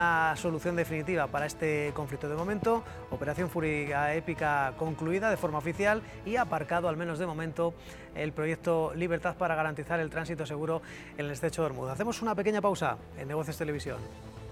Una solución definitiva para este conflicto. De momento, Operación Furia Épica concluida de forma oficial y aparcado, al menos de momento, el proyecto Libertad para garantizar el tránsito seguro en el estrecho de Hormuz. Hacemos una pequeña pausa en Negocios Televisión.